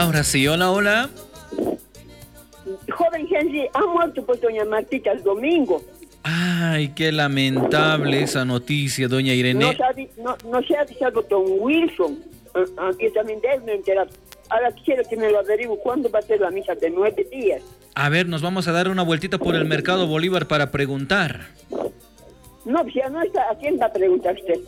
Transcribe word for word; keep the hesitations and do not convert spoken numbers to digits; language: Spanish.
Ahora sí, hola, hola. Joven Henry, ha muerto pues doña Martita el domingo. Ay, qué lamentable esa noticia, doña Irene. No, sabe, no, no se ha avisado don Wilson. Aquí también de él me he enterado. Ahora quisiera que me lo averigüe cuándo va a ser la misa de nueve días. A ver, nos vamos a dar una vueltita por el Mercado Bolívar para preguntar. No, pues ya no está. ¿A quién va a preguntar usted?